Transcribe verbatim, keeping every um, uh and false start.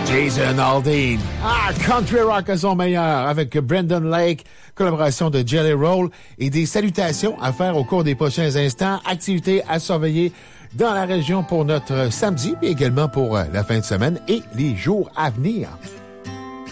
Jason Aldean. Ah, country rock à son meilleur avec Brendan Lake, collaboration de Jelly Roll et des salutations à faire au cours des prochains instants. Activités à surveiller dans la région pour notre samedi, mais également pour la fin de semaine et les jours à venir.